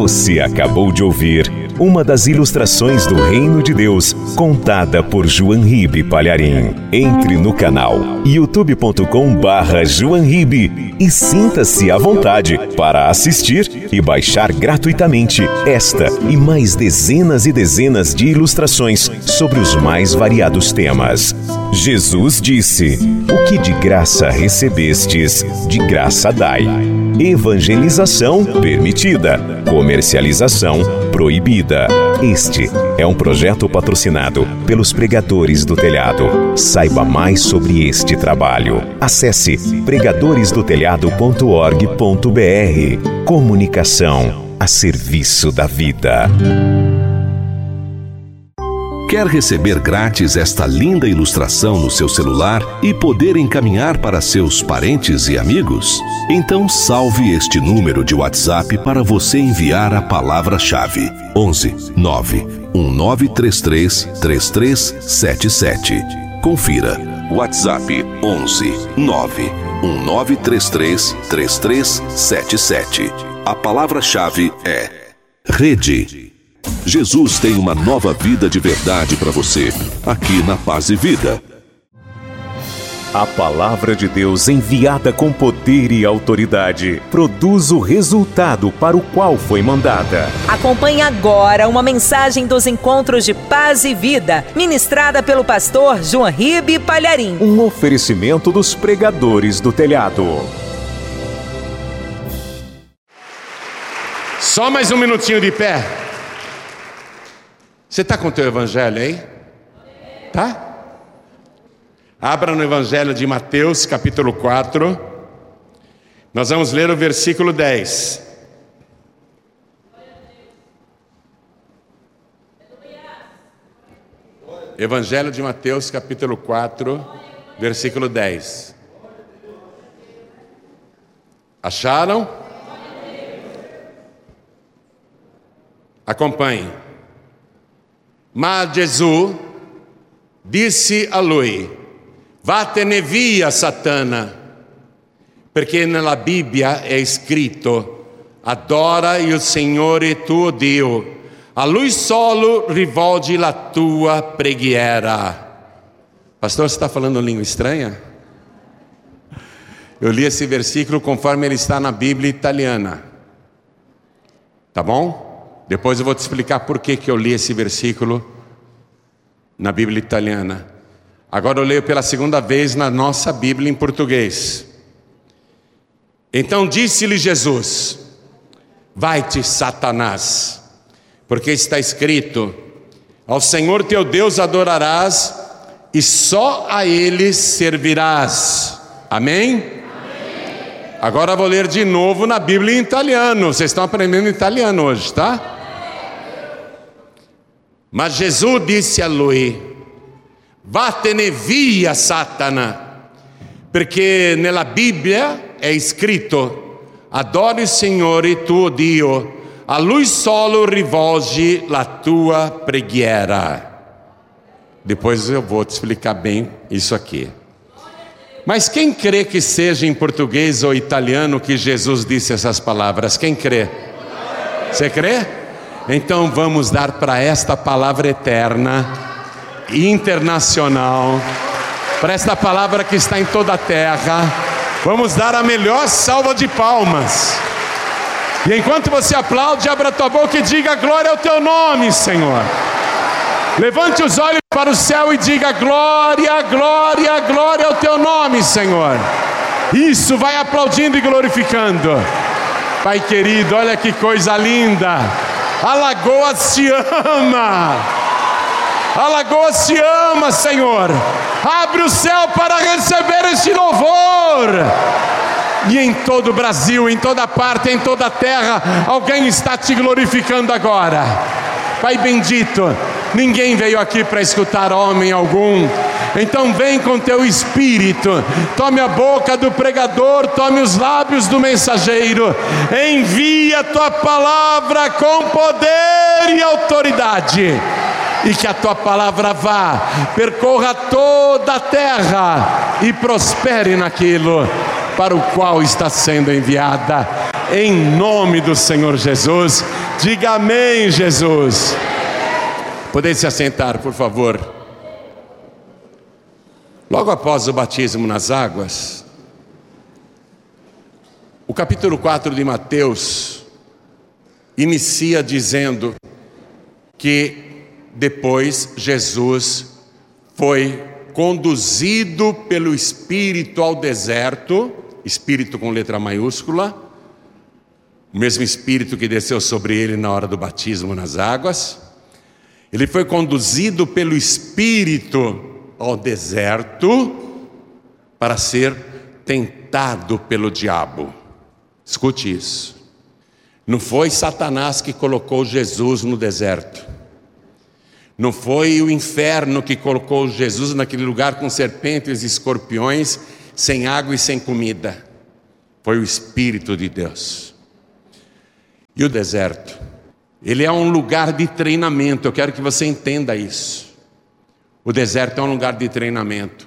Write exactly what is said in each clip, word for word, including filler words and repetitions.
Você acabou de ouvir uma das ilustrações do Reino de Deus, contada por João Ribe Palharim. Entre no canal youtube ponto com barra João Ribe e sinta-se à vontade para assistir e baixar gratuitamente esta e mais dezenas e dezenas de ilustrações sobre os mais variados temas. Jesus disse: o que de graça recebestes, de graça dai. Evangelização permitida, comercialização proibida. Este é um projeto patrocinado pelos Pregadores do Telhado. Saiba mais sobre este trabalho. Acesse pregadores do telhado ponto org ponto br. Comunicação a serviço da vida. Quer receber grátis esta linda ilustração no seu celular e poder encaminhar para seus parentes e amigos? Então salve este número de WhatsApp para você enviar a palavra-chave onze nove um nove três três três três sete sete. Confira. WhatsApp onze nove um nove três três três três sete sete. A palavra-chave é Rede. Jesus tem uma nova vida de verdade para você, aqui na Paz e Vida. A palavra de Deus, enviada com poder e autoridade, produz o resultado para o qual foi mandada. Acompanhe agora uma mensagem dos encontros de Paz e Vida, ministrada pelo pastor João Ribe Palharim. Um oferecimento dos Pregadores do Telhado. Só mais um minutinho de pé. Você está com o teu evangelho aí? Tá? Abra no evangelho de Mateus, capítulo quatro. Nós vamos ler o versículo dez. Evangelho de Mateus, capítulo quatro, versículo dez. Acharam? Acompanhe. Mas Jesus disse a lui: Vattene via, Satana, perché nella Bibbia è scritto: adora il Signore tuo Dio, a Lui solo rivolgi la tua preghiera. Pastor, você está falando língua estranha? Eu li esse versículo conforme ele está na Bíblia italiana. Tá bom? Depois eu vou te explicar por que que eu li esse versículo na Bíblia italiana. Agora eu leio pela segunda vez na nossa Bíblia em português. Então disse-lhe Jesus: vai-te, Satanás, porque está escrito: ao Senhor teu Deus adorarás e só a Ele servirás. Amém? Amém. Agora eu vou ler de novo na Bíblia em italiano. Vocês estão aprendendo italiano hoje, tá? Mas Jesus disse a lui: vattene via, Satana, perché nella Bibbia è scritto: adori il Signore tuo Dio, a Lui solo rivolgi la tua preghiera. Depois eu vou te explicar bem isso aqui. Mas quem crê que seja em português ou italiano que Jesus disse essas palavras? Quem crê? Você crê? Então vamos dar para esta palavra eterna, internacional, para esta palavra que está em toda a terra, vamos dar a melhor salva de palmas. E enquanto você aplaude, abra a tua boca e diga: glória ao teu nome, Senhor. Levante os olhos para o céu e diga: glória, glória, glória ao teu nome, Senhor. Isso, vai aplaudindo e glorificando. Pai querido, olha que coisa linda. A Lagoa se ama. A Lagoa se ama, Senhor. Abre o céu para receber este louvor. E em todo o Brasil, em toda parte, em toda a terra, alguém está te glorificando agora. Pai bendito, ninguém veio aqui para escutar homem algum. Então vem com teu espírito, tome a boca do pregador, tome os lábios do mensageiro, envia a tua palavra com poder e autoridade, e que a tua palavra vá, percorra toda a terra e prospere naquilo para o qual está sendo enviada. Em nome do Senhor Jesus, Diga amém, Jesus. Podem se assentar, por favor. Logo após o batismo nas águas, o capítulo quatro de Mateus inicia dizendo que depois Jesus foi conduzido pelo Espírito ao deserto, Espírito com letra maiúscula, o mesmo Espírito que desceu sobre ele na hora do batismo nas águas. Ele foi conduzido pelo Espírito ao deserto para ser tentado pelo diabo. Escute isso. Não foi Satanás que colocou Jesus no deserto. Não foi o inferno que colocou Jesus naquele lugar com serpentes e escorpiões, sem água e sem comida. Foi o Espírito de Deus. E o deserto, ele é um lugar de treinamento. Eu quero que você entenda isso. O deserto é um lugar de treinamento.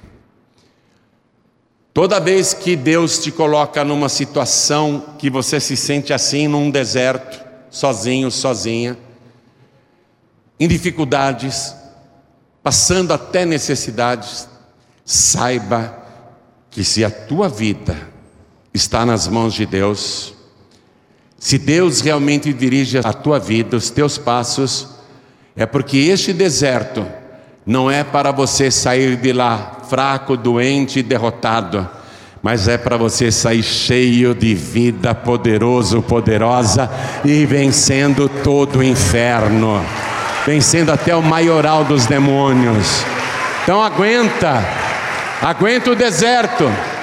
Toda vez que Deus te coloca numa situação que você se sente assim, num deserto, sozinho, sozinha, em dificuldades, passando até necessidades, saiba que se a tua vida está nas mãos de Deus, se Deus realmente dirige a tua vida, os teus passos, é porque este deserto não é para você sair de lá fraco, doente e derrotado, mas é para você sair cheio de vida, poderoso, poderosa, e vencendo todo o inferno, vencendo até o maioral dos demônios. Então aguenta, aguenta o deserto.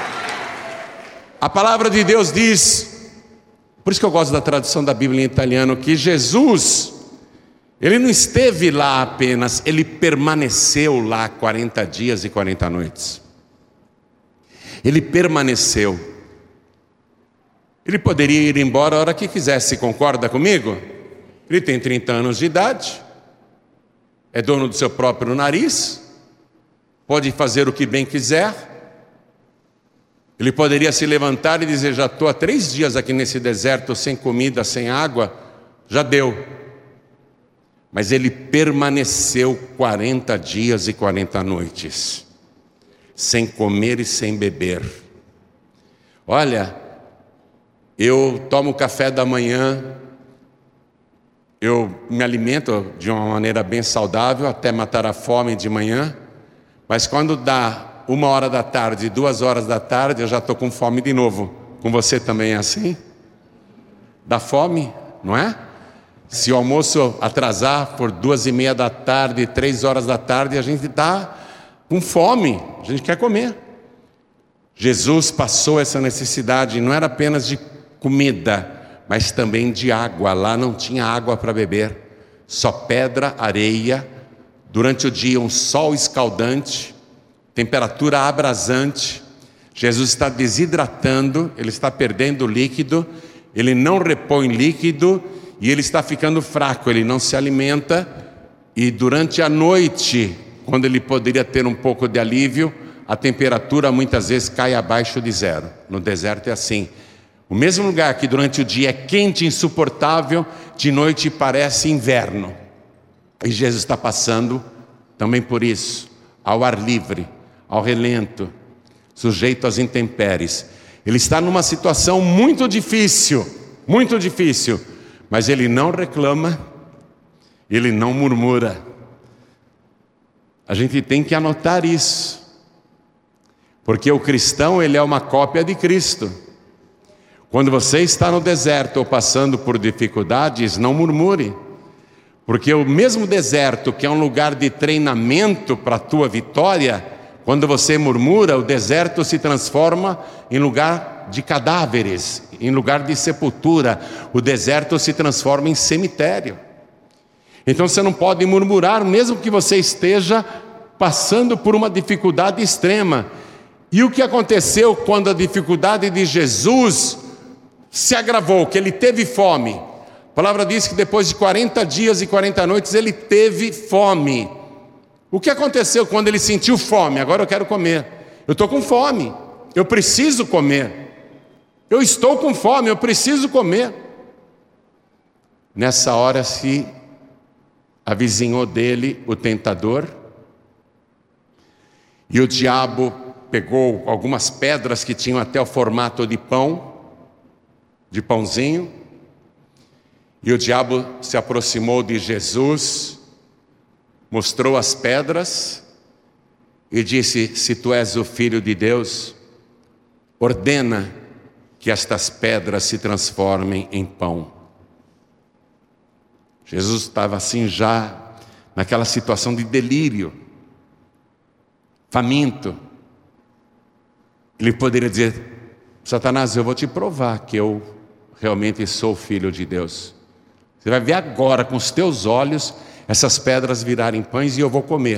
A palavra de Deus diz, por isso que eu gosto da tradução da Bíblia em italiano, que Jesus, ele não esteve lá apenas, ele permaneceu lá quarenta dias e quarenta noites. Ele permaneceu. Ele poderia ir embora a hora que quisesse, concorda comigo? Ele tem trinta anos de idade, é dono do seu próprio nariz, pode fazer o que bem quiser. Ele poderia se levantar e dizer, já estou há três dias aqui nesse deserto, sem comida, sem água, já deu. Mas ele permaneceu quarenta dias e quarenta noites, sem comer e sem beber. Olha, eu tomo café da manhã, eu me alimento de uma maneira bem saudável, até matar a fome de manhã, mas quando dá uma hora da tarde, duas horas da tarde, eu já estou com fome de novo. Com você também é assim? Dá fome, não é? Se o almoço atrasar por duas e meia da tarde, três horas da tarde, a gente está com fome, a gente quer comer. Jesus passou essa necessidade, não era apenas de comida, mas também de água. Lá não tinha água para beber, só pedra, areia, durante o dia um sol escaldante, temperatura abrasante. Jesus está desidratando, ele está perdendo líquido, ele não repõe líquido e ele está ficando fraco, ele não se alimenta. E durante a noite, quando ele poderia ter um pouco de alívio, a temperatura muitas vezes cai abaixo de zero. No deserto é assim. O mesmo lugar que durante o dia é quente e insuportável, de noite parece inverno. E Jesus está passando também por isso, ao ar livre, ao relento, sujeito às intempéries. Ele está numa situação muito difícil, muito difícil, mas ele não reclama, ele não murmura. A gente tem que anotar isso, porque o cristão, ele é uma cópia de Cristo. Quando você está no deserto ou passando por dificuldades, não murmure, porque o mesmo deserto, que é um lugar de treinamento para a tua vitória, quando você murmura, o deserto se transforma em lugar de cadáveres, em lugar de sepultura. O deserto se transforma em cemitério. Então você não pode murmurar, mesmo que você esteja passando por uma dificuldade extrema. E o que aconteceu quando a dificuldade de Jesus se agravou, que ele teve fome? A palavra diz que depois de quarenta dias e quarenta noites ele teve fome. O que aconteceu quando ele sentiu fome? Agora eu quero comer. Eu estou com fome, eu preciso comer. Eu estou com fome, eu preciso comer. Nessa hora se avizinhou dele o tentador, e o diabo pegou algumas pedras que tinham até o formato de pão, de pãozinho, e o diabo se aproximou de Jesus, mostrou as pedras e disse: se tu és o Filho de Deus, ordena que estas pedras se transformem em pão. Jesus estava assim já naquela situação de delírio, faminto. Ele poderia dizer: Satanás, eu vou te provar que eu realmente sou filho de Deus. Você vai ver agora com os teus olhos essas pedras virarem pães e eu vou comer.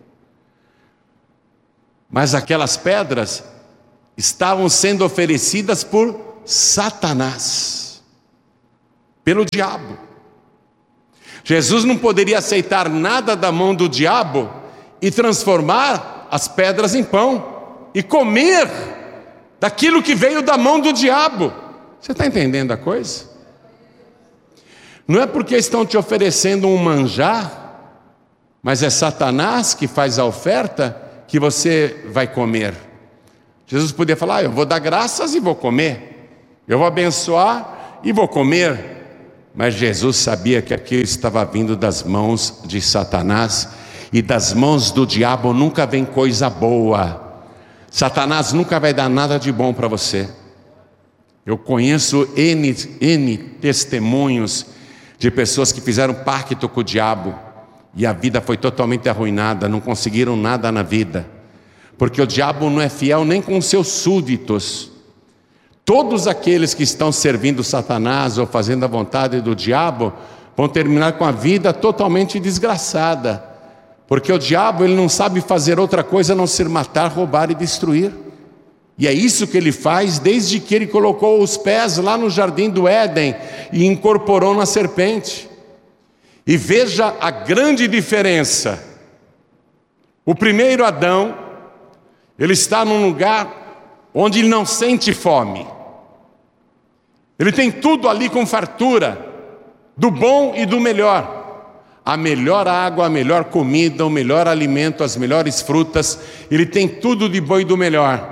Mas aquelas pedras estavam sendo oferecidas por Satanás, pelo diabo. Jesus não poderia aceitar nada da mão do diabo e transformar as pedras em pão e comer daquilo que veio da mão do diabo. Você está entendendo a coisa? Não é porque estão te oferecendo um manjar, mas é Satanás que faz a oferta, que você vai comer. Jesus podia falar: ah, eu vou dar graças e vou comer, eu vou abençoar e vou comer. Mas Jesus sabia que aquilo estava vindo das mãos de Satanás, e das mãos do diabo nunca vem coisa boa. Satanás nunca vai dar nada de bom para você. Eu conheço N, N testemunhos de pessoas que fizeram pacto com o diabo e a vida foi totalmente arruinada, não conseguiram nada na vida, porque o diabo não é fiel nem com seus súditos. Todos aqueles que estão servindo Satanás ou fazendo a vontade do diabo vão terminar com a vida totalmente desgraçada, porque o diabo ele não sabe fazer outra coisa a não ser matar, roubar e destruir. E é isso que ele faz desde que ele colocou os pés lá no jardim do Éden e incorporou na serpente. E veja a grande diferença. O primeiro Adão, ele está num lugar onde ele não sente fome. Ele tem tudo ali com fartura, do bom e do melhor. A melhor água, a melhor comida, o melhor alimento, as melhores frutas. Ele tem tudo de bom e do melhor.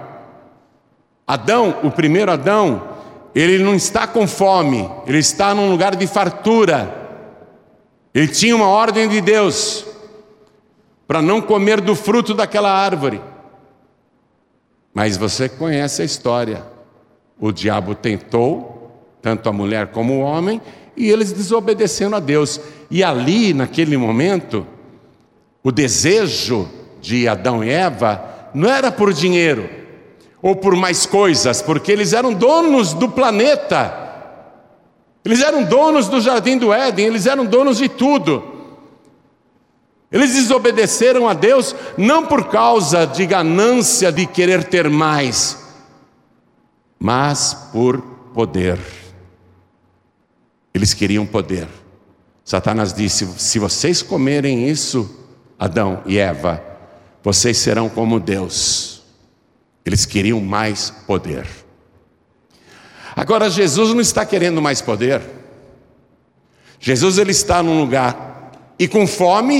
Adão, o primeiro Adão, ele não está com fome, ele está num lugar de fartura. Ele tinha uma ordem de Deus para não comer do fruto daquela árvore. Mas você conhece a história. O diabo tentou, tanto a mulher como o homem, e eles desobedeceram a Deus. E ali, naquele momento, o desejo de Adão e Eva não era por dinheiro ou por mais coisas, porque eles eram donos do planeta, eles eram donos do jardim do Éden, eles eram donos de tudo. Eles desobedeceram a Deus não por causa de ganância, de querer ter mais, mas por poder. Eles queriam poder. Satanás disse: se vocês comerem isso, Adão e Eva, vocês serão como Deus. Eles queriam mais poder. Agora Jesus não está querendo mais poder. Jesus ele está num lugar e com fome,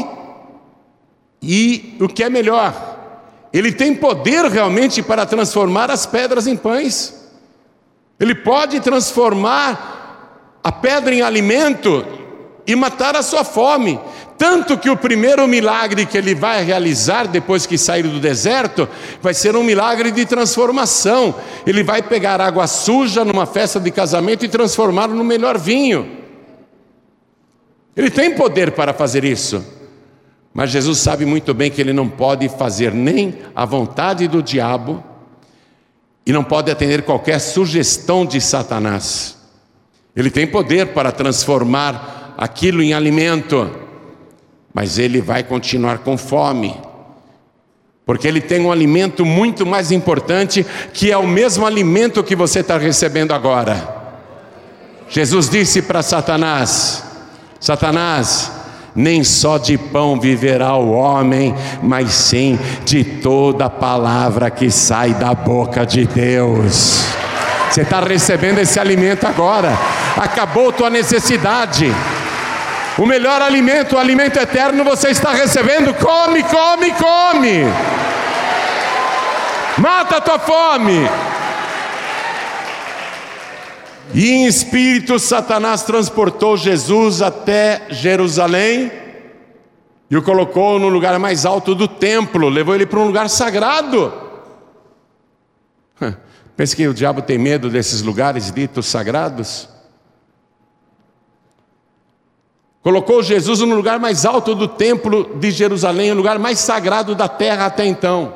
e o que é melhor, ele tem poder realmente para transformar as pedras em pães. Ele pode transformar a pedra em alimento e matar a sua fome. Tanto que o primeiro milagre que ele vai realizar depois que sair do deserto vai ser um milagre de transformação. Ele vai pegar água suja numa festa de casamento e transformá-la no melhor vinho. Ele tem poder para fazer isso. Mas Jesus sabe muito bem que ele não pode fazer nem a vontade do diabo e não pode atender qualquer sugestão de Satanás. Ele tem poder para transformar aquilo em alimento, mas ele vai continuar com fome, porque ele tem um alimento muito mais importante, que é o mesmo alimento que você está recebendo agora. Jesus disse para Satanás: Satanás, nem só de pão viverá o homem, mas sim de toda palavra que sai da boca de Deus. Você está recebendo esse alimento agora. Acabou tua necessidade. O melhor alimento, o alimento eterno, você está recebendo. Come, come, come. Mata a tua fome. E em espírito, Satanás transportou Jesus até Jerusalém e o colocou no lugar mais alto do templo. Levou ele para um lugar sagrado. Pensa que o diabo tem medo desses lugares ditos sagrados? Colocou Jesus no lugar mais alto do templo de Jerusalém, o lugar mais sagrado da terra até então.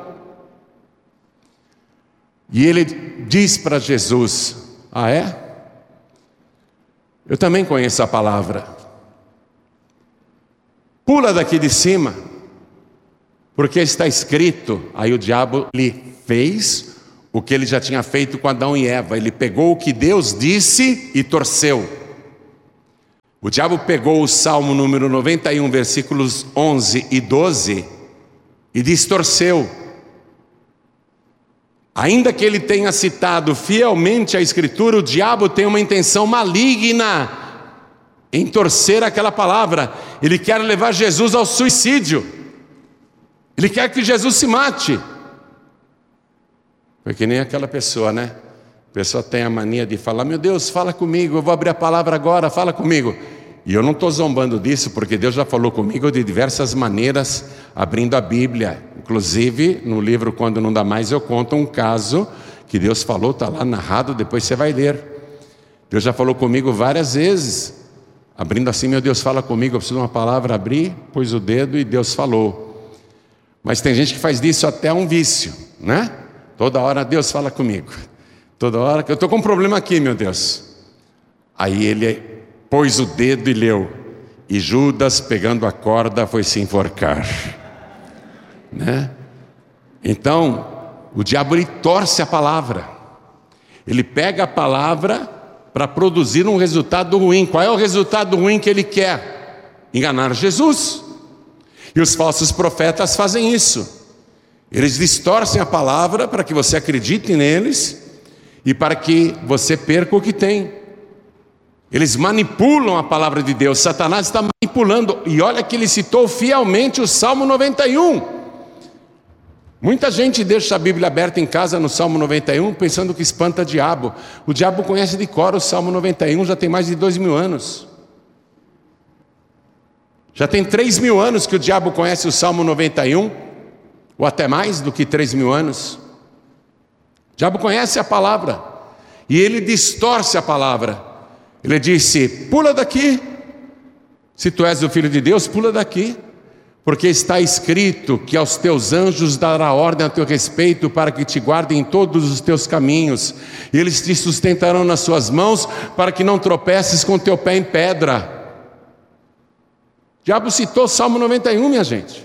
E ele diz para Jesus: ah é? Eu também conheço a palavra. Pula daqui de cima, porque está escrito. Aí o diabo lhe fez o que ele já tinha feito com Adão e Eva. Ele pegou o que Deus disse e torceu. O diabo pegou o Salmo número noventa e um, versículos onze e doze, e distorceu. Ainda que ele tenha citado fielmente a Escritura, o diabo tem uma intenção maligna em torcer aquela palavra. Ele quer levar Jesus ao suicídio. Ele quer que Jesus se mate. Foi que nem aquela pessoa, né? A pessoa tem a mania de falar: meu Deus, fala comigo, eu vou abrir a palavra agora, fala comigo. E eu não estou zombando disso, porque Deus já falou comigo de diversas maneiras, abrindo a Bíblia. Inclusive, no livro Quando Não Dá Mais, eu conto um caso que Deus falou, está lá narrado, depois você vai ler. Deus já falou comigo várias vezes, abrindo assim: meu Deus, fala comigo, eu preciso de uma palavra. Abri, pus o dedo e Deus falou. Mas tem gente que faz disso até um vício, né? Toda hora: Deus, fala comigo. Toda hora que eu estou com um problema aqui, meu Deus. Aí ele pôs o dedo e leu: e Judas, pegando a corda, foi se enforcar, né? Então o diabo, ele torce a palavra. Ele pega a palavra para produzir um resultado ruim. Qual é o resultado ruim que ele quer? Enganar Jesus. E os falsos profetas fazem isso. Eles distorcem a palavra para que você acredite neles e para que você perca o que tem. Eles manipulam a palavra de Deus. Satanás está manipulando. E olha que ele citou fielmente o Salmo noventa e um. Muita gente deixa a Bíblia aberta em casa no Salmo noventa e um, pensando que espanta diabo. O diabo conhece de cor o Salmo noventa e um, já tem mais de dois mil anos. Já tem três mil anos que o diabo conhece o Salmo noventa e um, ou até mais do que três mil anos. O diabo conhece a palavra, e ele distorce a palavra. Ele disse: pula daqui, se tu és o Filho de Deus, pula daqui, porque está escrito que aos teus anjos dará ordem a teu respeito, para que te guardem em todos os teus caminhos, e eles te sustentarão nas suas mãos, para que não tropeces com teu pé em pedra. O diabo citou Salmo noventa e um, minha gente.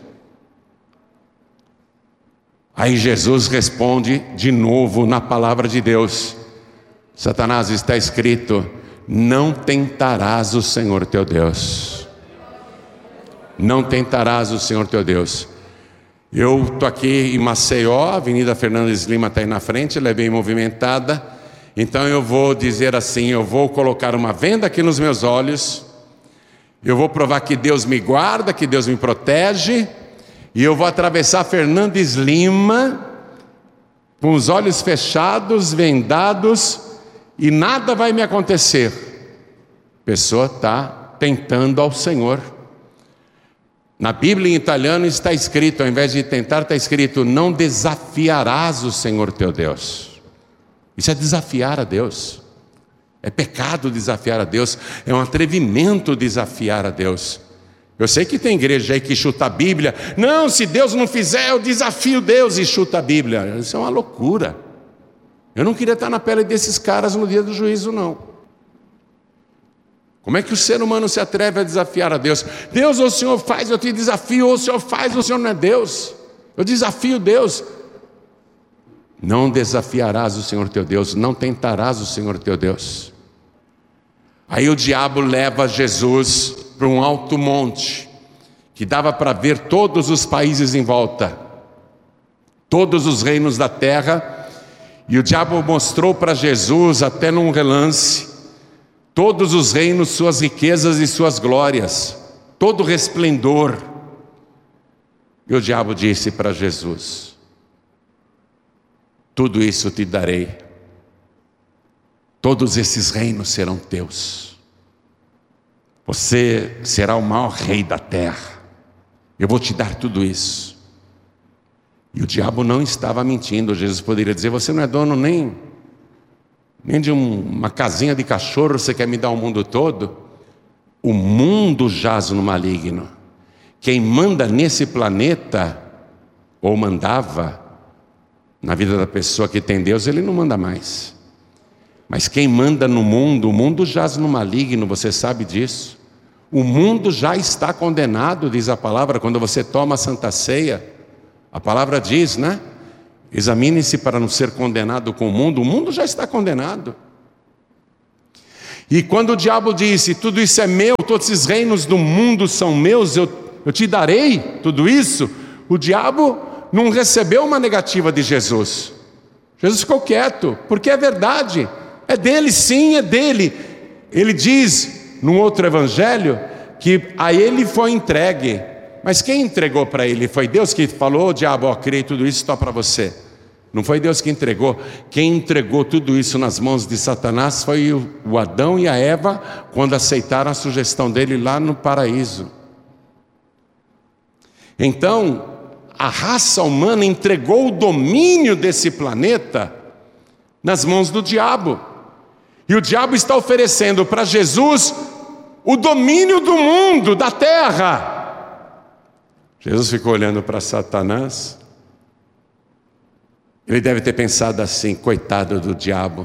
Aí Jesus responde de novo na palavra de Deus: Satanás, está escrito: não tentarás o Senhor teu Deus. Não tentarás o Senhor teu Deus. Eu estou aqui em Maceió, a Avenida Fernandes Lima está aí na frente, ela é bem movimentada. Então eu vou dizer assim: eu vou colocar uma venda aqui nos meus olhos, eu vou provar que Deus me guarda, que Deus me protege, e eu vou atravessar Fernandes Lima com os olhos fechados, vendados, e nada vai me acontecer. A pessoa está tentando ao Senhor. Na Bíblia em italiano está escrito, ao invés de tentar, está escrito: não desafiarás o Senhor teu Deus. Isso é desafiar a Deus. É pecado desafiar a Deus. É um atrevimento desafiar a Deus. Eu sei que tem igreja aí que chuta a Bíblia. Não, se Deus não fizer, eu desafio Deus, e chuta a Bíblia. Isso é uma loucura. Eu não queria estar na pele desses caras no dia do juízo, não. Como é que o ser humano se atreve a desafiar a Deus? Deus, ou o Senhor faz, eu te desafio, ou o Senhor faz, ou o Senhor não é Deus. Eu desafio Deus. Não desafiarás o Senhor teu Deus, não tentarás o Senhor teu Deus. Aí o diabo leva Jesus para um alto monte, que dava para ver todos os países em volta, todos os reinos da terra, E o diabo mostrou para Jesus, até num relance, todos os reinos, suas riquezas e suas glórias, todo resplendor. E o diabo disse para Jesus: tudo isso te darei, todos esses reinos serão teus, você será o maior rei da terra, eu vou te dar tudo isso. E o diabo não estava mentindo. Jesus poderia dizer: você não é dono nem, nem de um, uma casinha de cachorro, você quer me dar o mundo todo? O mundo jaz no maligno. Quem manda nesse planeta, ou mandava na vida da pessoa que tem Deus, ele não manda mais. Mas quem manda no mundo, o mundo jaz no maligno, você sabe disso. O mundo já está condenado, diz a palavra, quando você toma a Santa Ceia. A palavra diz, né? Examine-se para não ser condenado com o mundo. O mundo já está condenado. E quando o diabo disse: tudo isso é meu, todos esses reinos do mundo são meus, eu, eu te darei tudo isso, o diabo não recebeu uma negativa de Jesus. Jesus ficou quieto, porque é verdade, é dele, sim, é dele. Ele diz, num outro evangelho, que a ele foi entregue. Mas quem entregou para ele? Foi Deus que falou: diabo, ó, criei tudo isso só para você. Não foi Deus que entregou. Quem entregou tudo isso nas mãos de Satanás foi o, o Adão e a Eva, quando aceitaram a sugestão dele lá no paraíso. Então, a raça humana entregou o domínio desse planeta nas mãos do diabo. E o diabo está oferecendo para Jesus o domínio do mundo, da terra. Jesus ficou olhando para Satanás. Ele deve ter pensado assim: coitado do diabo,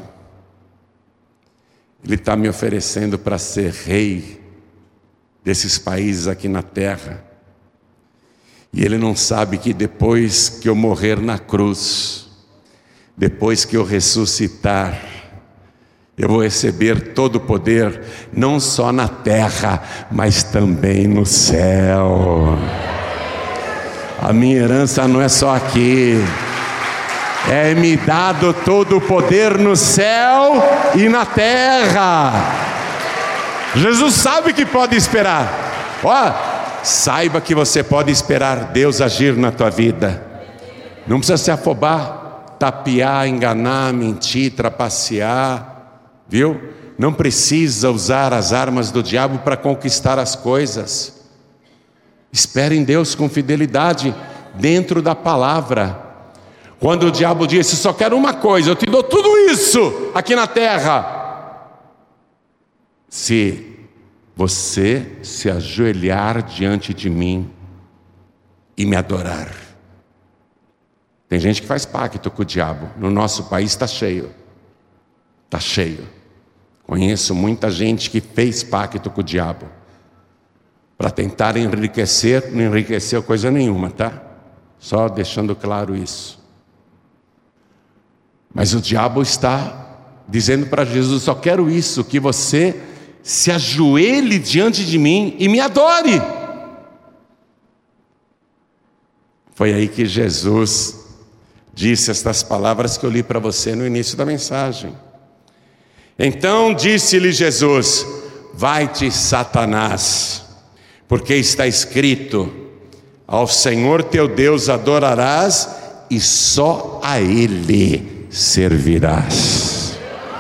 ele está me oferecendo para ser rei desses países aqui na terra, e ele não sabe que depois que eu morrer na cruz, depois que eu ressuscitar, eu vou receber todo o poder, não só na terra, mas também no céu. A minha herança não é só aqui, é-me dado todo o poder no céu e na terra. Jesus sabe que pode esperar. Ó, saiba que você pode esperar Deus agir na tua vida. Não precisa se afobar, tapear, enganar, mentir, trapacear, viu? Não precisa usar as armas do diabo para conquistar as coisas. Espere em Deus com fidelidade, dentro da palavra. Quando o diabo disse: só quero uma coisa, eu te dou tudo isso aqui na terra, se você se ajoelhar diante de mim e me adorar. Tem gente que faz pacto com o diabo. No nosso país está cheio, está cheio. Conheço muita gente que fez pacto com o diabo para tentar enriquecer. Não enriqueceu coisa nenhuma, tá? Só deixando claro isso. Mas o diabo está dizendo para Jesus: só quero isso, que você se ajoelhe diante de mim e me adore. Foi aí que Jesus disse estas palavras que eu li para você no início da mensagem. Então disse-lhe Jesus: vai-te, Satanás, porque está escrito: ao Senhor teu Deus adorarás e só a Ele servirás.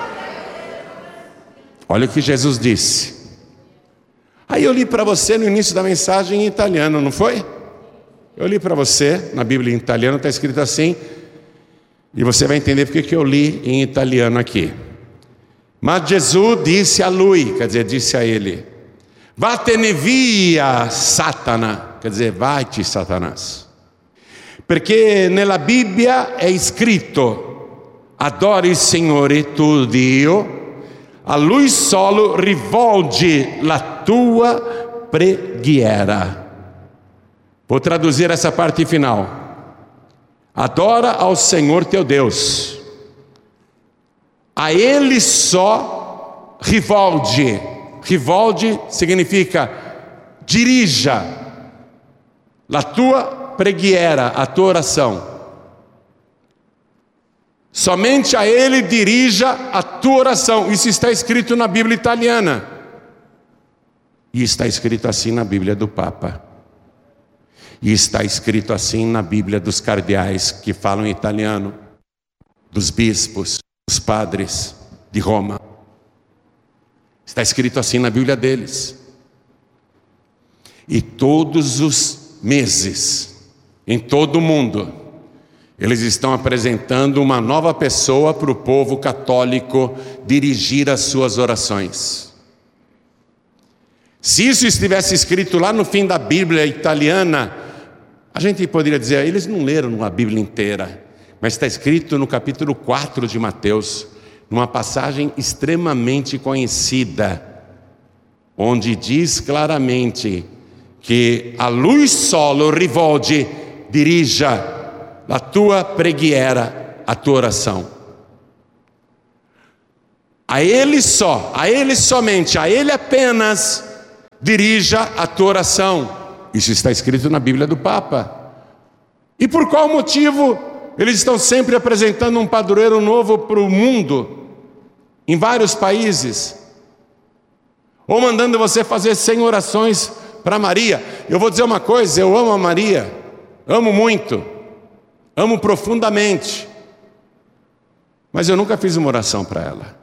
Olha o que Jesus disse. Aí eu li para você no início da mensagem em italiano, não foi? Eu li para você, na Bíblia em italiano está escrito assim, e você vai entender porque que eu li em italiano aqui. Mas Jesus disse a lui, quer dizer, disse a ele: vattene via, Satana, quer dizer, vai-te, Satanás. Perché nella Bibbia è scritto: adori il Signore tuo Dio, a Lui solo rivolgi la tua preghiera. Vou traduzir essa parte final. Adora ao Senhor teu Deus, a Ele só rivolge. Rivolge significa dirija la tua preghiera, a tua oração. Somente a Ele dirija a tua oração. Isso está escrito na Bíblia italiana. E está escrito assim na Bíblia do Papa. E está escrito assim na Bíblia dos cardeais que falam italiano, dos bispos, dos padres de Roma. Está escrito assim na Bíblia deles. E todos os meses, em todo o mundo, eles estão apresentando uma nova pessoa para o povo católico dirigir as suas orações. Se isso estivesse escrito lá no fim da Bíblia italiana, a gente poderia dizer, eles não leram a Bíblia inteira, mas está escrito no capítulo quatro de Mateus, numa passagem extremamente conhecida, onde diz claramente que a lui solo rivolge, dirija a tua preghiera, a tua oração. A Ele só, a Ele somente, a Ele apenas dirija a tua oração. Isso está escrito na Bíblia do Papa. E por qual motivo eles estão sempre apresentando um padroeiro novo para o mundo, em vários países, ou mandando você fazer cem orações para Maria? Eu vou dizer uma coisa, eu amo a Maria, amo muito, amo profundamente, mas eu nunca fiz uma oração para ela,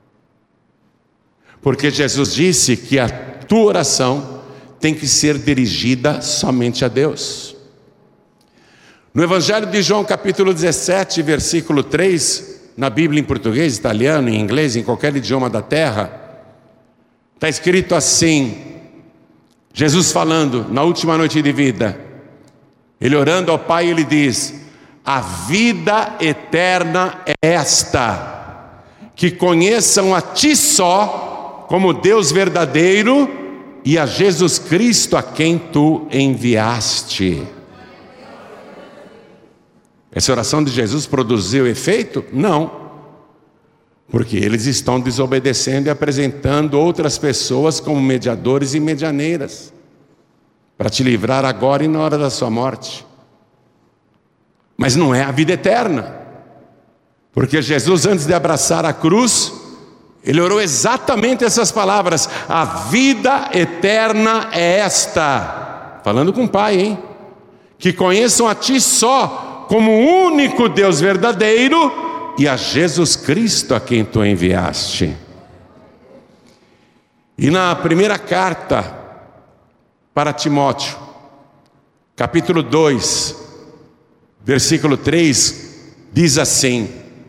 porque Jesus disse que a tua oração tem que ser dirigida somente a Deus. No Evangelho de João, capítulo dezessete, versículo três, na Bíblia em português, italiano, em inglês, em qualquer idioma da terra, está escrito assim, Jesus falando na última noite de vida, ele orando ao Pai, ele diz: a vida eterna é esta, que conheçam a Ti só, como Deus verdadeiro, e a Jesus Cristo a quem Tu enviaste. Essa oração de Jesus produziu efeito? Não, porque eles estão desobedecendo e apresentando outras pessoas como mediadores e medianeiras, para te livrar agora e na hora da sua morte. Mas não é a vida eterna, porque Jesus, antes de abraçar a cruz, ele orou exatamente essas palavras: a vida eterna é esta, falando com o Pai, hein? Que conheçam a Ti só, como o único Deus verdadeiro, e a Jesus Cristo a quem Tu enviaste. E na primeira carta para Timóteo, capítulo dois, versículo três, diz assim: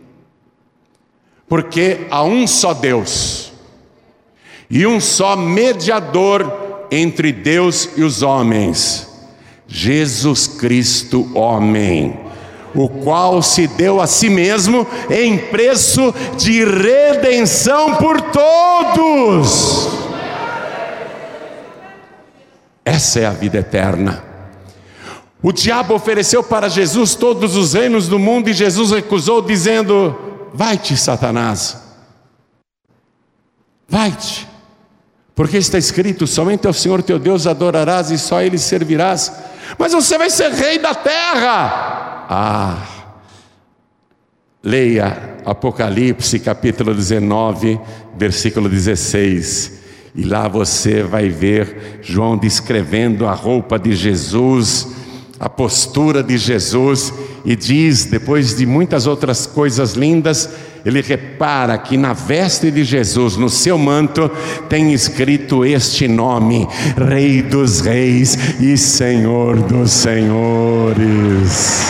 porque há um só Deus, e um só mediador entre Deus e os homens, Jesus Cristo, homem, o qual se deu a si mesmo em preço de redenção por todos. Essa é a vida eterna. O diabo ofereceu para Jesus todos os reinos do mundo, e Jesus recusou, dizendo: vai-te, Satanás, vai-te, porque está escrito: somente ao Senhor teu Deus adorarás e só a Ele servirás. Mas você vai ser rei da terra. Ah, leia Apocalipse capítulo dezenove, versículo dezesseis, e lá você vai ver João descrevendo a roupa de Jesus, a postura de Jesus, e diz, depois de muitas outras coisas lindas, ele repara que na veste de Jesus, no seu manto, tem escrito este nome: Rei dos Reis e Senhor dos Senhores.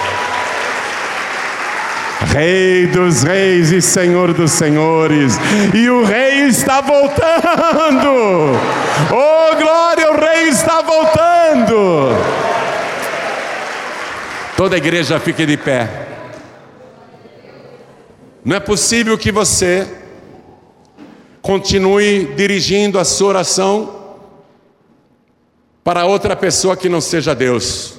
Rei dos Reis e Senhor dos Senhores, e o Rei está voltando. Oh glória, o Rei está voltando. Toda a igreja fique de pé. Não é possível que você continue dirigindo a sua oração para outra pessoa que não seja Deus.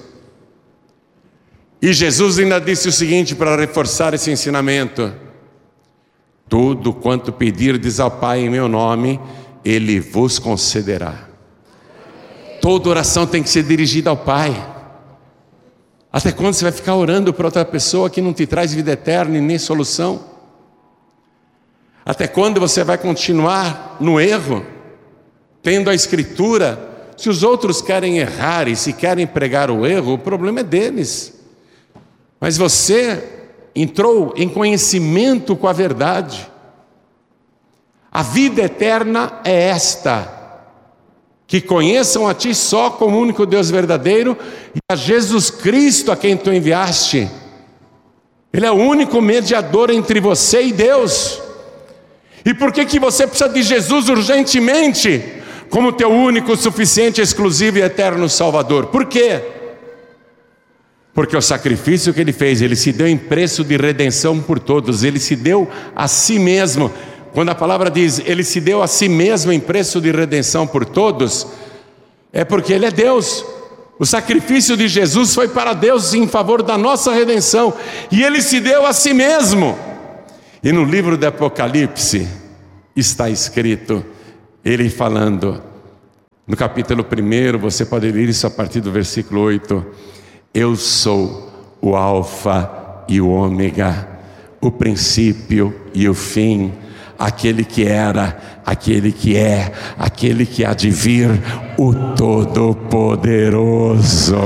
E Jesus ainda disse o seguinte, para reforçar esse ensinamento: tudo quanto pedirdes ao Pai em meu nome, Ele vos concederá. Toda oração tem que ser dirigida ao Pai. Até quando você vai ficar orando para outra pessoa que não te traz vida eterna e nem solução? Até quando você vai continuar no erro, tendo a Escritura? Se os outros querem errar e se querem pregar o erro, o problema é deles. Mas você entrou em conhecimento com a verdade. A vida eterna é esta: que conheçam a Ti só como único Deus verdadeiro e a Jesus Cristo a quem Tu enviaste. Ele é o único mediador entre você e Deus. E por que que você precisa de Jesus urgentemente como teu único, suficiente, exclusivo e eterno Salvador? Por quê? Porque o sacrifício que Ele fez, Ele se deu em preço de redenção por todos. Ele se deu a si mesmo. Quando a palavra diz, Ele se deu a si mesmo em preço de redenção por todos, é porque Ele é Deus. O sacrifício de Jesus foi para Deus em favor da nossa redenção. E Ele se deu a si mesmo. E no livro do Apocalipse está escrito, Ele falando, no capítulo primeiro, você pode ler isso a partir do versículo oito: eu sou o Alfa e o Ômega, o princípio e o fim, aquele que era, aquele que é, aquele que há de vir, o Todo-Poderoso.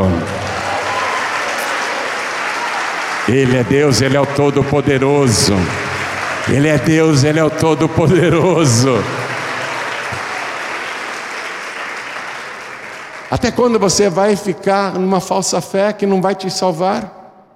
Ele é Deus, Ele é o Todo-Poderoso. Ele é Deus, Ele é o Todo-Poderoso. Até quando você vai ficar numa falsa fé que não vai te salvar?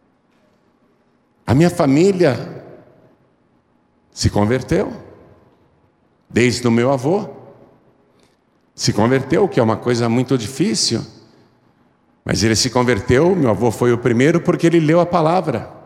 A minha família se converteu, desde o meu avô. Se converteu, que é uma coisa muito difícil. Mas ele se converteu, meu avô foi o primeiro, porque ele leu a palavra.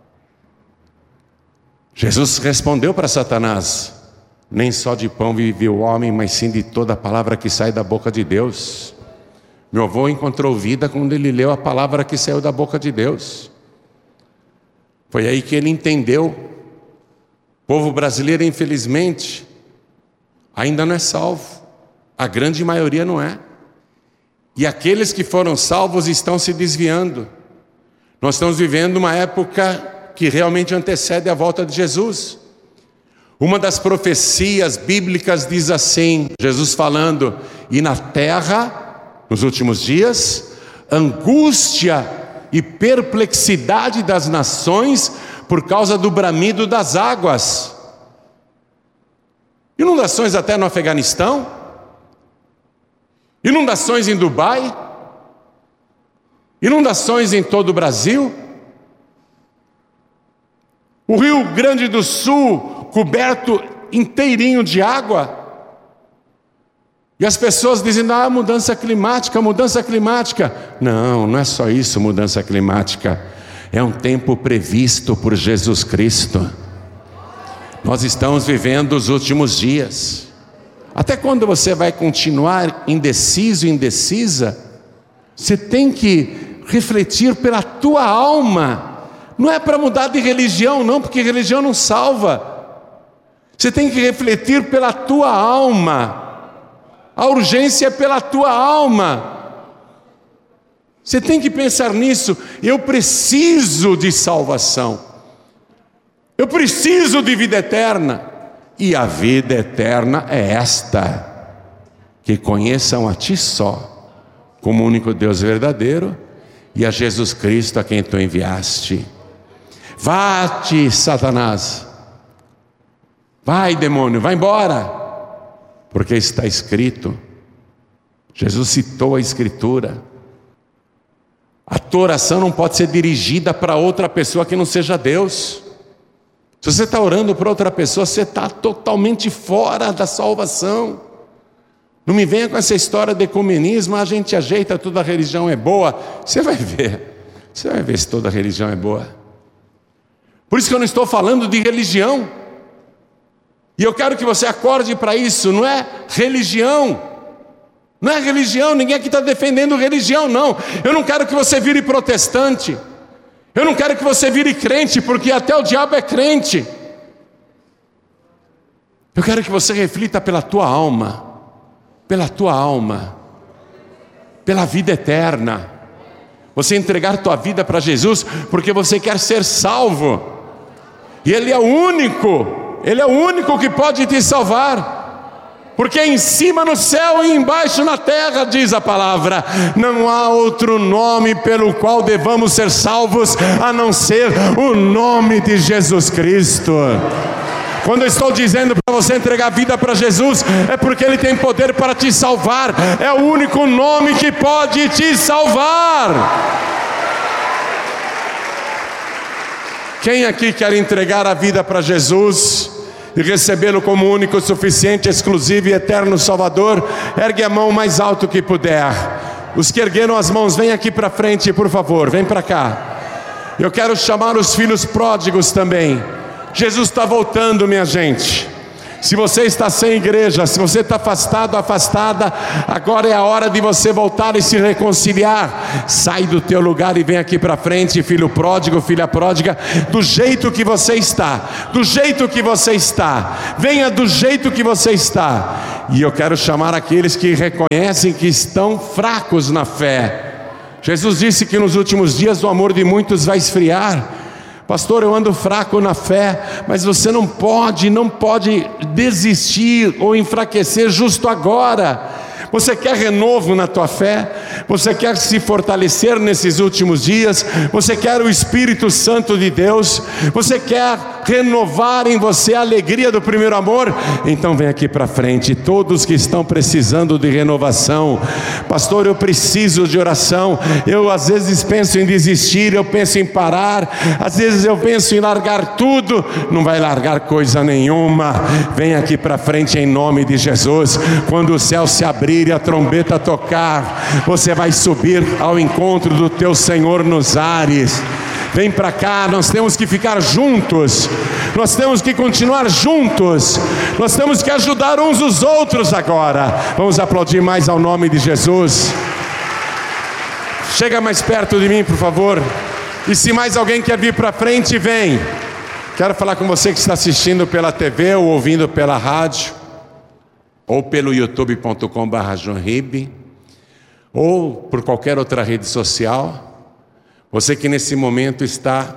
Jesus respondeu para Satanás: nem só de pão vive o homem, mas sim de toda a palavra que sai da boca de Deus. Meu avô encontrou vida quando ele leu a palavra que saiu da boca de Deus. Foi aí que ele entendeu. O povo brasileiro, infelizmente, ainda não é salvo. A grande maioria não é. E aqueles que foram salvos estão se desviando. Nós estamos vivendo uma época que realmente antecede a volta de Jesus. Uma das profecias bíblicas diz assim, Jesus falando: e na terra, nos últimos dias, angústia e perplexidade das nações por causa do bramido das águas. Inundações até no Afeganistão, inundações em Dubai, inundações em todo o Brasil. O Rio Grande do Sul coberto inteirinho de água. E as pessoas dizendo: ah, mudança climática, mudança climática. Não, não é só isso, mudança climática. É um tempo previsto por Jesus Cristo. Nós estamos vivendo os últimos dias. Até quando você vai continuar indeciso, indecisa? Você tem que refletir pela tua alma. Não é para mudar de religião, não, porque religião não salva. Você tem que refletir pela tua alma. A urgência é pela tua alma. Você tem que pensar nisso. Eu preciso de salvação. Eu preciso de vida eterna. E a vida eterna é esta: que conheçam a Ti só, como único Deus verdadeiro, e a Jesus Cristo a quem Tu enviaste. Vá-te, Satanás. Vai, demônio, vai embora. Porque está escrito. Jesus citou a Escritura. A tua oração não pode ser dirigida para outra pessoa que não seja Deus. Se você está orando para outra pessoa, você está totalmente fora da salvação. Não me venha com essa história de ecumenismo: a gente ajeita, toda religião é boa. Você vai ver. Você vai ver se toda religião é boa. Por isso que eu não estou falando de religião. E eu quero que você acorde para isso. Não é religião. Não é religião. Ninguém aqui está defendendo religião, não. Eu não quero que você vire protestante. Eu não quero que você vire crente, porque até o diabo é crente. Eu quero que você reflita pela tua alma. Pela tua alma. Pela vida eterna. Você entregar tua vida para Jesus porque você quer ser salvo. E Ele é o único, Ele é o único que pode te salvar. Porque em cima no céu e embaixo na terra, diz a palavra, não há outro nome pelo qual devamos ser salvos, a não ser o nome de Jesus Cristo. Quando eu estou dizendo para você entregar a vida para Jesus, é porque Ele tem poder para te salvar. É o único nome que pode te salvar. Quem aqui quer entregar a vida para Jesus e recebê-lo como único, suficiente, exclusivo e eterno Salvador? Ergue a mão mais alto que puder. Os que ergueram as mãos, vem aqui para frente, por favor, vem para cá. Eu quero chamar os filhos pródigos também. Jesus está voltando, minha gente. Se você está sem igreja, se você está afastado, afastada, agora é a hora de você voltar e se reconciliar. Sai do teu lugar e vem aqui para frente, filho pródigo, filha pródiga, do jeito que você está, do jeito que você está, venha do jeito que você está. E eu quero chamar aqueles que reconhecem que estão fracos na fé. Jesus disse que nos últimos dias o amor de muitos vai esfriar. Pastor, eu ando fraco na fé, mas você não pode, não pode desistir ou enfraquecer justo agora. Você quer renovo na tua fé? Você quer se fortalecer nesses últimos dias? Você quer o Espírito Santo de Deus? Você quer renovar em você a alegria do primeiro amor? Então vem aqui para frente, todos que estão precisando de renovação. Pastor, eu preciso de oração. Eu às vezes penso em desistir, eu penso em parar, às vezes eu penso em largar tudo. Não vai largar coisa nenhuma. Vem aqui para frente em nome de Jesus. Quando o céu se abrir e a trombeta tocar, você vai subir ao encontro do teu Senhor nos ares. Vem para cá, nós temos que ficar juntos, nós temos que continuar juntos, nós temos que ajudar uns os outros agora. Vamos aplaudir mais ao nome de Jesus. Chega mais perto de mim, por favor. E se mais alguém quer vir para frente, vem. Quero falar com você que está assistindo pela T V ou ouvindo pela rádio, ou pelo youtube ponto com barra joão ribe, ou por qualquer outra rede social. Você que nesse momento está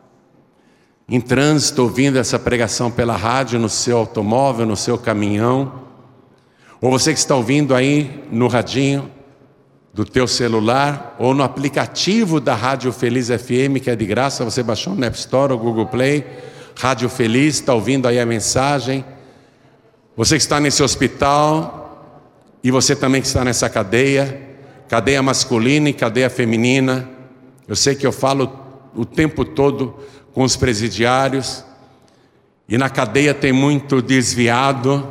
em trânsito, ouvindo essa pregação pela rádio, no seu automóvel, no seu caminhão, ou você que está ouvindo aí no radinho do teu celular, ou no aplicativo da Rádio Feliz F M, que é de graça, você baixou no App Store ou Google Play, Rádio Feliz, está ouvindo aí a mensagem. Você que está nesse hospital, e você também que está nessa cadeia, cadeia masculina e cadeia feminina. Eu sei que eu falo o tempo todo com os presidiários, e na cadeia tem muito desviado,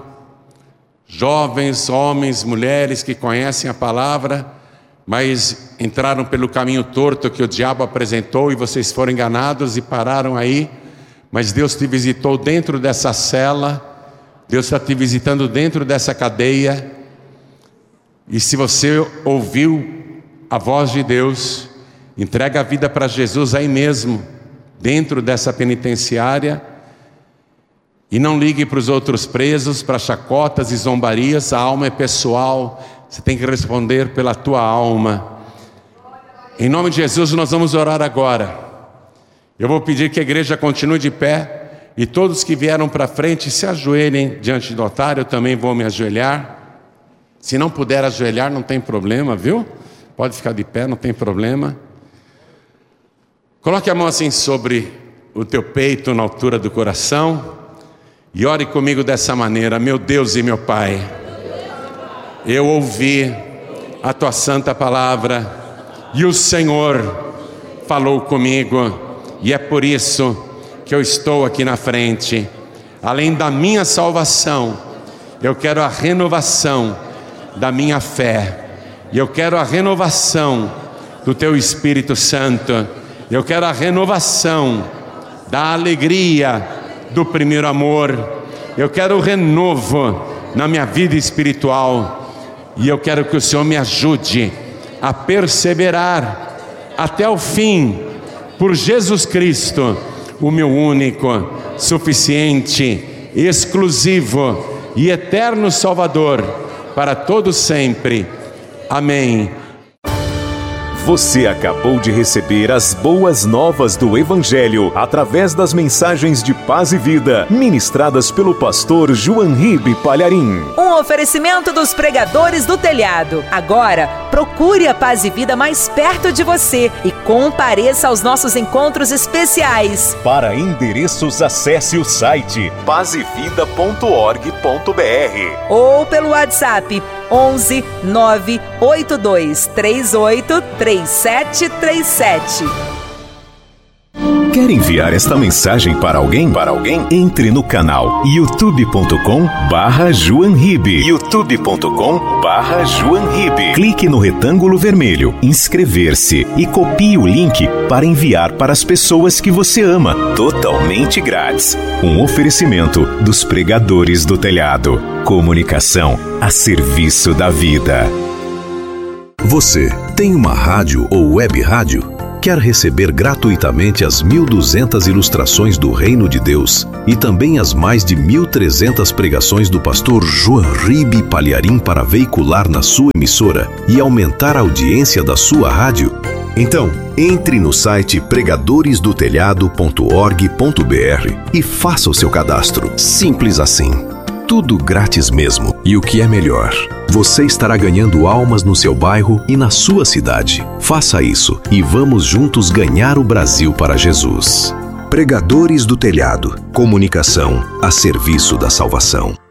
jovens, homens, mulheres que conhecem a palavra, mas entraram pelo caminho torto que o diabo apresentou, e vocês foram enganados e pararam aí. Mas Deus te visitou dentro dessa cela, Deus está te visitando dentro dessa cadeia, e se você ouviu a voz de Deus, entrega a vida para Jesus aí mesmo, dentro dessa penitenciária, e não ligue para os outros presos, para chacotas e zombarias. A alma é pessoal, você tem que responder pela tua alma. Em nome de Jesus nós vamos orar agora. Eu vou pedir que a igreja continue de pé, e todos que vieram para frente se ajoelhem diante do altar. Eu também vou me ajoelhar. Se não puder ajoelhar, não tem problema, viu? Pode ficar de pé, não tem problema. Coloque a mão assim sobre o teu peito, na altura do coração, e ore comigo dessa maneira: meu Deus e meu Pai, eu ouvi a tua santa palavra, e o Senhor falou comigo, e é por isso que eu estou aqui na frente. Além da minha salvação, eu quero a renovação da minha fé, e eu quero a renovação do teu Espírito Santo. Eu quero a renovação da alegria do primeiro amor. Eu quero o renovo na minha vida espiritual, e eu quero que o Senhor me ajude a perseverar até o fim, por Jesus Cristo, o meu único, suficiente, exclusivo e eterno Salvador, para todo sempre. Amém. Você acabou de receber as boas novas do Evangelho através das mensagens de paz e vida ministradas pelo pastor João Ribe Palharim. Um oferecimento dos pregadores do telhado. Agora, procure a Paz e Vida mais perto de você e compareça aos nossos encontros especiais. Para endereços, acesse o site paz e vida ponto org ponto br ou pelo WhatsApp onze nove oito dois três oito três sete três sete. Quer enviar esta mensagem para alguém? Para alguém? Entre no canal youtube ponto com barra João Ribe. youtube ponto com barra João Ribe. Clique no retângulo vermelho, inscrever-se e copie o link para enviar para as pessoas que você ama, totalmente grátis. Um oferecimento dos pregadores do telhado. Comunicação a serviço da vida. Você tem uma rádio ou web rádio? Quer receber gratuitamente as mil e duzentas ilustrações do Reino de Deus e também as mais de mil e trezentas pregações do pastor João Ribe Palharim para veicular na sua emissora e aumentar a audiência da sua rádio? Então, entre no site pregadores do telhado ponto org ponto br e faça o seu cadastro. Simples assim. Tudo grátis mesmo. E o que é melhor, você estará ganhando almas no seu bairro e na sua cidade. Faça isso e vamos juntos ganhar o Brasil para Jesus. Pregadores do Telhado. Comunicação a serviço da salvação.